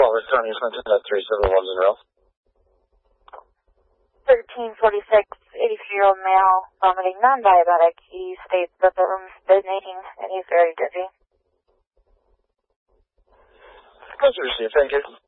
Culver County, Clinton, at 3710. 1346, 83-year-old male, vomiting, non-diabetic. He states that the room's designating and he's very dizzy. Pleasure to see you. Thank you.